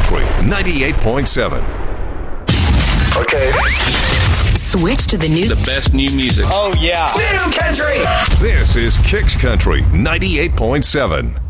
Country 98.7. Okay. Switch to the new. The best new music. Oh, yeah. New Country. This is Kicks Country 98.7.